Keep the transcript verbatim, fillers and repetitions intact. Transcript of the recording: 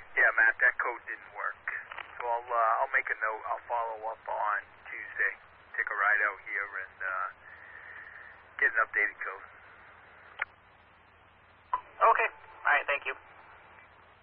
Yeah, Matt, that code didn't work. So I'll uh, I'll make a note. I'll follow up on Tuesday. Take a ride out here and uh, get an updated code.